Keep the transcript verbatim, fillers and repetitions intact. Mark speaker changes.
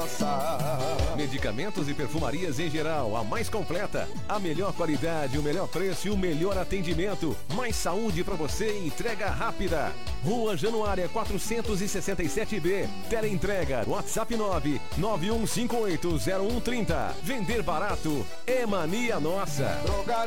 Speaker 1: nossa.
Speaker 2: Medicamentos e perfumarias em geral, a mais completa. A melhor qualidade, o melhor preço e o melhor atendimento. Mais saúde pra você e entrega rápida. Rua Januária quatrocentos e sessenta e sete B. Teleentrega, WhatsApp nove nove um cinco oito zero um três zero. Vender barato é mania nossa.
Speaker 1: Drogaria